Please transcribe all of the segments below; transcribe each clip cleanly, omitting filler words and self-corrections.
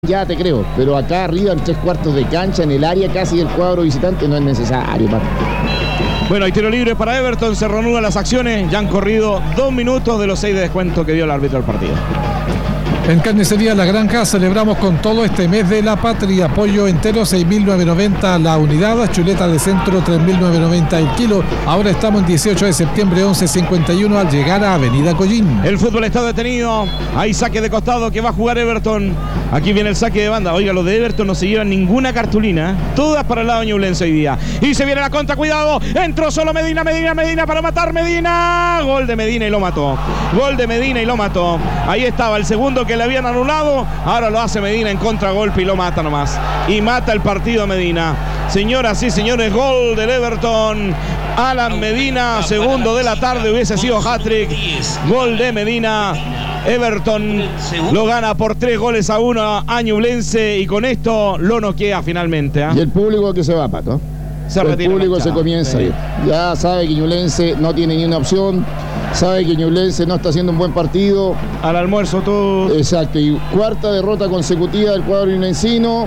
Ya te creo, pero acá arriba en 3/4 de cancha, en el área casi del cuadro visitante, no es necesario, papi. Bueno, hay tiro libre para Everton, se reanudan las acciones, ya han corrido 2 minutos de los 6 de descuento que dio el árbitro del partido. En Carnicería La Granja celebramos con todo este mes de la patria. Pollo entero 6.990 la unidad, chuleta de centro 3.990 el kilo. Ahora estamos en 18 de septiembre 11:51 al llegar a Avenida Collín. El fútbol está detenido, hay saque de costado que va a jugar Everton. Aquí viene el saque de banda. Oiga, los de Everton no se llevan ninguna cartulina, todas para el lado ñublense hoy día. Y se viene la contra, cuidado, entró solo Medina para matar Medina. Gol de Medina y lo mató. Gol de Medina y lo mató. Ahí estaba el segundo que le habían anulado, ahora lo hace Medina en contragolpe y lo mata nomás. Y mata el partido Medina. Señoras y señores, gol del Everton. Alan Medina, segundo de la tarde, hubiese sido hat-trick. Gol de Medina. Everton lo gana por 3-1 a Ñublense y con esto lo noquea finalmente. Y el público que se va, Pato. El público se comienza a ir. Ya sabe que Ñublense no tiene ni una opción. Sabe que Ñublense no está haciendo un buen partido. Al almuerzo todo. Exacto, y cuarta derrota consecutiva del cuadro ñublencino.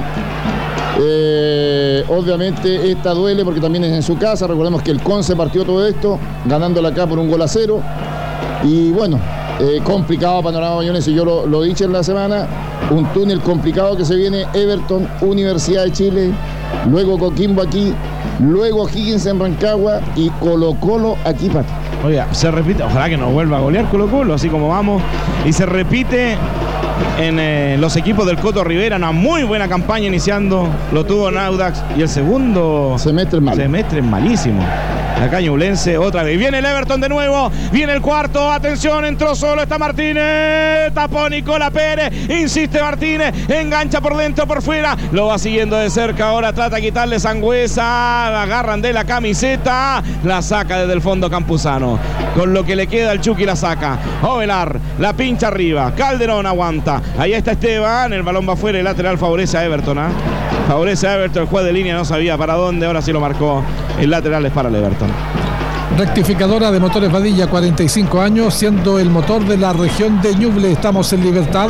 Obviamente esta duele porque también es en su casa. Recordemos que el Conce partió todo esto, ganándola acá por 1-0. Y bueno, complicado panorama ñublense. Yo lo dije en la semana. Un túnel complicado que se viene. Everton, Universidad de Chile, luego Coquimbo aquí, luego Higgins en Rancagua y Colo-Colo aquí, Pato. Oiga, se repite, ojalá que no vuelva a golear Colo-Colo, así como vamos. Y se repite en los equipos del Coto Rivera, una muy buena campaña iniciando, lo tuvo en Audax. Y el segundo semestre es malísimo. Acá Ñublense otra vez. Viene el Everton de nuevo, viene el cuarto, atención, entró solo, está Martínez, tapó Nicola Pérez, insiste Martínez, engancha por dentro, por fuera, lo va siguiendo de cerca, ahora trata de quitarle Sangüesa, la agarran de la camiseta, la saca desde el fondo Campuzano, con lo que le queda al Chucky la saca, Ovelar, la pincha arriba, Calderón aguanta, ahí está Esteban, el balón va afuera, el lateral favorece a Everton, favorece a Everton, el juez de línea no sabía para dónde, ahora sí lo marcó, el lateral es para el Everton. Rectificadora de Motores Badilla, 45 años, siendo el motor de la región de Ñuble. Estamos en Libertad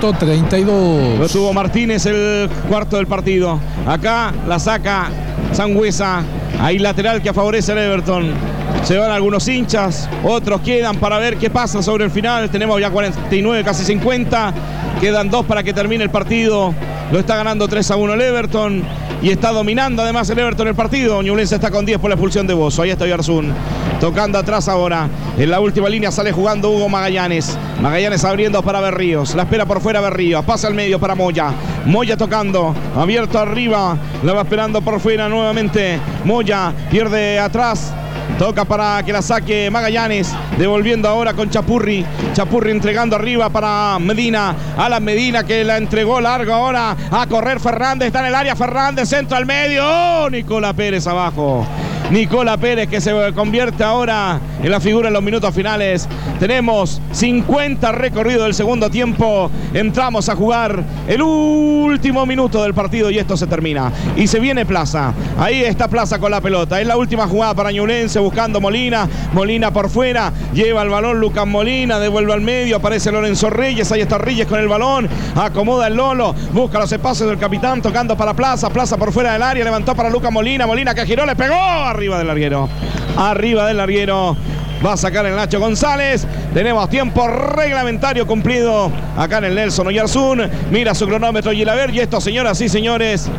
132. Lo tuvo Martínez el cuarto del partido. Acá la saca Sangüesa. Hay lateral que favorece al Everton. Se van algunos hinchas, otros quedan para ver qué pasa sobre el final. Tenemos ya 49, casi 50. Quedan 2 para que termine el partido. Lo está ganando 3-1 el Everton. Y está dominando además el Everton el partido. Ñublense está con 10 por la expulsión de Bozo. Ahí está Oyarzún tocando atrás ahora. En la última línea sale jugando Hugo Magallanes. Magallanes abriendo para Berríos. La espera por fuera Berríos. Pasa al medio para Moya. Moya tocando. Abierto arriba. La va esperando por fuera nuevamente. Moya pierde atrás. Toca para que la saque Magallanes, devolviendo ahora con Chapurri. Chapurri entregando arriba para Medina. Alan Medina que la entregó largo ahora. A correr Fernández, está en el área Fernández, centro al medio. ¡Oh! Nicola Pérez abajo. Nicola Pérez que se convierte ahora en la figura en los minutos finales. Tenemos 50 recorridos del segundo tiempo. Entramos a jugar el último minuto del partido y esto se termina. Y se viene Plaza. Ahí está Plaza con la pelota. Es la última jugada para Ñublense buscando Molina. Molina por fuera. Lleva el balón Lucas Molina. Devuelve al medio. Aparece Lorenzo Reyes. Ahí está Reyes con el balón. Acomoda el Lolo. Busca los espacios del capitán tocando para Plaza. Plaza por fuera del área. Levantó para Lucas Molina. Molina que giró. Le pegó. Arriba del larguero. Arriba del larguero. Va a sacar el Nacho González. Tenemos tiempo reglamentario cumplido acá en el Nelson Oyarzún. Mira su cronómetro Gilaver. Y esto, señoras y señores,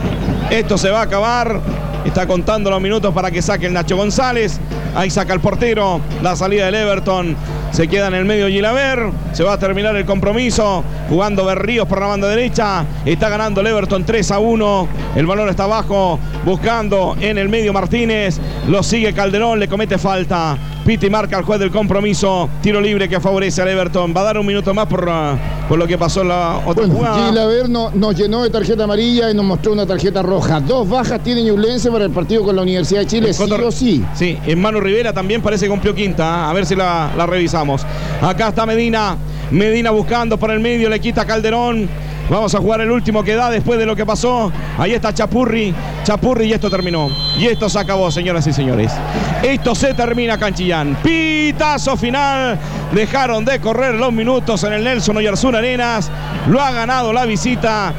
esto se va a acabar. Está contando los minutos para que saque el Nacho González. Ahí saca el portero. La salida del Everton. Se queda en el medio Gilaver. Se va a terminar el compromiso. Jugando Berríos por la banda derecha. Está ganando el Everton 3-1. El balón está abajo. Buscando en el medio Martínez. Lo sigue Calderón. Le comete falta. Piti marca al juez del compromiso. Tiro libre que favorece al Everton. Va a dar un minuto más por lo que pasó en la otra jugada. Gilaver nos llenó de tarjeta amarilla y nos mostró una tarjeta roja. 2 bajas tiene Ñublense para el partido con la Universidad de Chile, sí o sí. Sí, en Manu Rivera también parece que cumplió quinta. A ver si la revisamos. Acá está Medina. Medina buscando por el medio. Le quita Calderón. Vamos a jugar el último que da después de lo que pasó. Ahí está Chapurri y esto terminó. Y esto se acabó, señoras y señores. Esto se termina, Canchillán. Pitazo final. Dejaron de correr los minutos en el Nelson Oyarzún Arenas. Lo ha ganado la visita.